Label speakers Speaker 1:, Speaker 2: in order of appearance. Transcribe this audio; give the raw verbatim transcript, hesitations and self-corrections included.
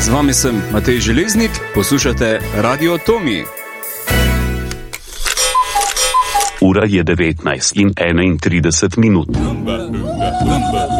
Speaker 1: Z vami sem Matej Železnik, poslušate Radio Tomi.
Speaker 2: Ura je devetnajst in enaintrideset minut.